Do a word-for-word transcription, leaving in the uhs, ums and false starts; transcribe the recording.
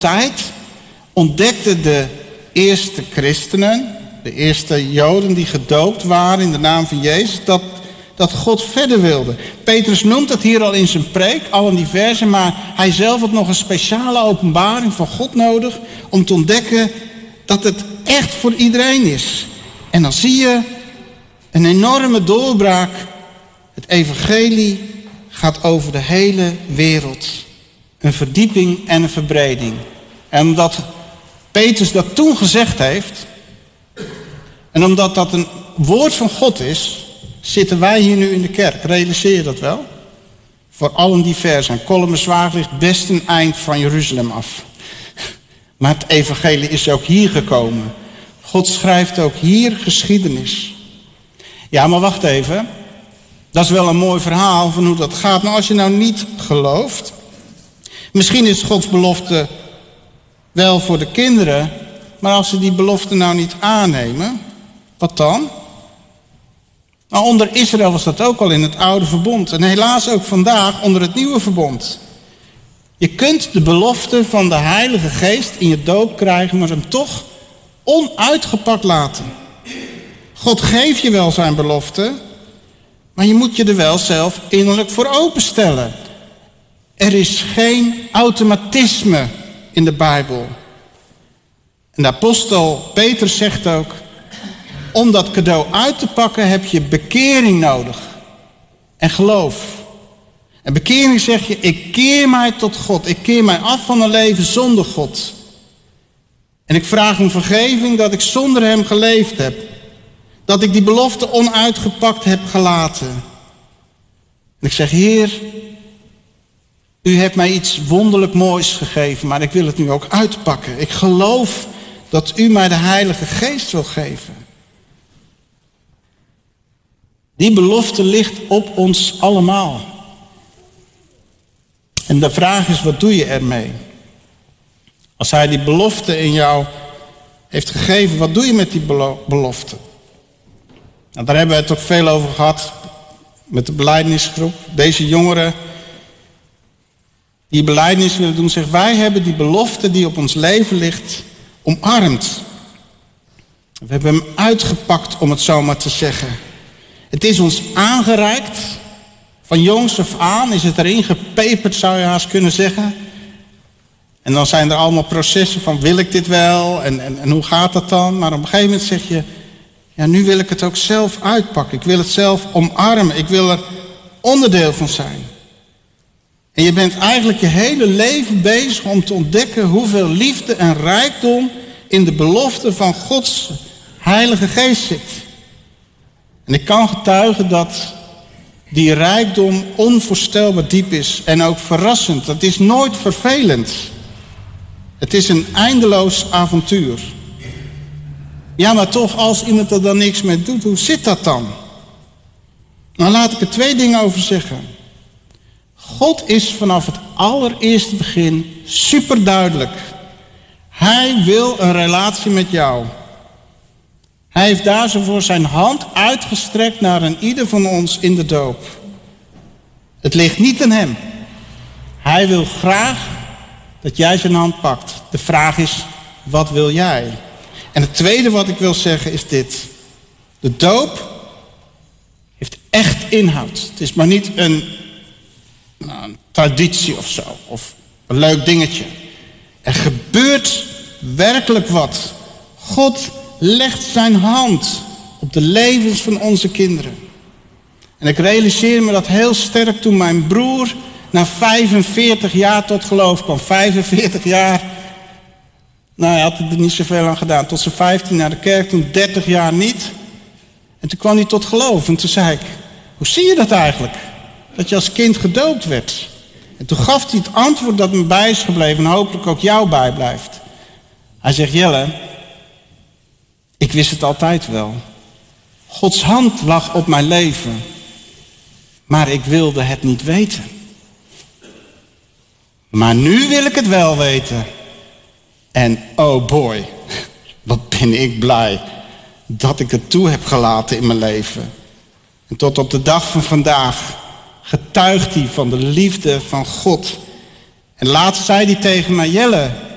tijd ontdekten de eerste christenen, de eerste Joden die gedoopt waren in de naam van Jezus, dat, dat God verder wilde. Petrus noemt dat hier al in zijn preek, al in die versen, maar hij zelf had nog een speciale openbaring van God nodig om te ontdekken dat het echt voor iedereen is. En dan zie je een enorme doorbraak. Het evangelie gaat over de hele wereld. Een verdieping en een verbreding. En omdat Petrus dat toen gezegd heeft, en omdat dat een woord van God is, zitten wij hier nu in de kerk. Realiseer je dat wel? Voor allen die ver zijn. Kolmenzwaag ligt best een eind van Jeruzalem af. Maar het evangelie is ook hier gekomen. God schrijft ook hier geschiedenis. Ja, maar wacht even. Dat is wel een mooi verhaal van hoe dat gaat. Nou, als je nou niet gelooft, misschien is Gods belofte wel voor de kinderen, maar als ze die belofte nou niet aannemen, wat dan? Nou, onder Israël was dat ook al in het oude verbond. En helaas ook vandaag onder het nieuwe verbond. Je kunt de belofte van de Heilige Geest in je doop krijgen, maar hem toch onuitgepakt laten. God geeft je wel zijn belofte, maar je moet je er wel zelf innerlijk voor openstellen. Er is geen automatisme in de Bijbel. En de apostel Petrus zegt ook, om dat cadeau uit te pakken heb je bekering nodig. En geloof. En bekering zeg je, ik keer mij tot God. Ik keer mij af van een leven zonder God. En ik vraag om vergeving dat ik zonder hem geleefd heb. Dat ik die belofte onuitgepakt heb gelaten. En ik zeg, Heer, u hebt mij iets wonderlijk moois gegeven, maar ik wil het nu ook uitpakken. Ik geloof dat u mij de Heilige Geest wil geven. Die belofte ligt op ons allemaal. En de vraag is, wat doe je ermee? Als hij die belofte in jou heeft gegeven, wat doe je met die belofte? Nou, daar hebben we het ook veel over gehad met de belijdenisgroep. Deze jongeren die belijdenis willen doen, zeggen, wij hebben die belofte die op ons leven ligt omarmd. We hebben hem uitgepakt, om het zo maar te zeggen. Het is ons aangereikt. Van jongs af aan is het erin gepeperd, zou je haast kunnen zeggen. En dan zijn er allemaal processen van, wil ik dit wel? En, en, en hoe gaat dat dan? Maar op een gegeven moment zeg je, ja, nu wil ik het ook zelf uitpakken. Ik wil het zelf omarmen. Ik wil er onderdeel van zijn. En je bent eigenlijk je hele leven bezig om te ontdekken hoeveel liefde en rijkdom in de belofte van Gods Heilige Geest zit. En ik kan getuigen dat die rijkdom onvoorstelbaar diep is en ook verrassend. Het is nooit vervelend. Het is een eindeloos avontuur. Ja, maar toch, als iemand er dan niks mee doet, hoe zit dat dan? Nou, laat ik er twee dingen over zeggen. God is vanaf het allereerste begin superduidelijk. Hij wil een relatie met jou. Hij heeft daarvoor zijn hand uitgestrekt naar een ieder van ons in de doop. Het ligt niet aan hem. Hij wil graag dat jij zijn hand pakt. De vraag is, wat wil jij? En het tweede wat ik wil zeggen is dit. De doop heeft echt inhoud. Het is maar niet een, nou, een traditie of zo. Of een leuk dingetje. Er gebeurt werkelijk wat. God legt zijn hand op de levens van onze kinderen. En ik realiseer me dat heel sterk toen mijn broer na vijfenveertig jaar tot geloof kwam. vijfenveertig jaar. Nou, hij had er niet zoveel aan gedaan. Tot zijn vijftien naar de kerk, toen dertig jaar niet. En toen kwam hij tot geloof. En toen zei ik, hoe zie je dat eigenlijk? Dat je als kind gedoopt werd. En toen gaf hij het antwoord dat me bij is gebleven en hopelijk ook jou bijblijft. Hij zegt, Jelle, ik wist het altijd wel. Gods hand lag op mijn leven. Maar ik wilde het niet weten. Maar nu wil ik het wel weten. En oh boy, wat ben ik blij dat ik het toe heb gelaten in mijn leven. En tot op de dag van vandaag getuigt hij van de liefde van God. En laatst zei hij tegen mij, Jelle,